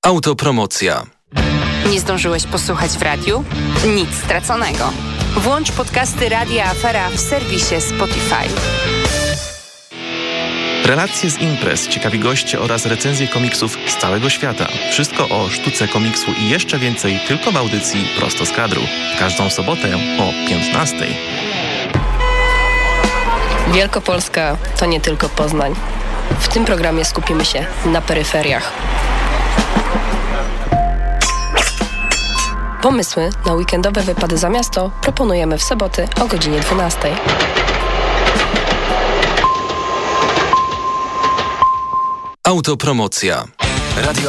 Autopromocja. Nie zdążyłeś posłuchać w radiu? Nic straconego. Włącz podcasty Radia Afera w serwisie Spotify. Relacje z imprez, ciekawi goście oraz recenzje komiksów z całego świata. Wszystko o sztuce komiksu i jeszcze więcej tylko w audycji Prosto z kadru. W każdą sobotę o 15:00. Wielkopolska to nie tylko Poznań. W tym programie skupimy się na peryferiach. Pomysły na weekendowe wypady za miasto proponujemy w soboty o godzinie 12:00. Autopromocja. Radio